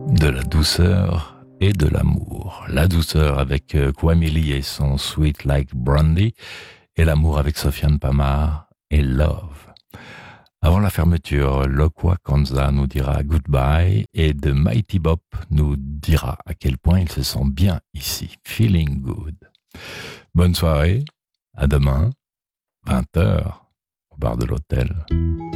De la douceur et de l'amour. La douceur avec Kwame Lee et son Sweet Like Brandy, et l'amour avec Sofiane Pamar et Love. Avant la fermeture, Lokwa Kanza nous dira goodbye et The Mighty Bop nous dira à quel point il se sent bien ici. Feeling good. Bonne soirée, à demain, 20h, au bar de l'hôtel.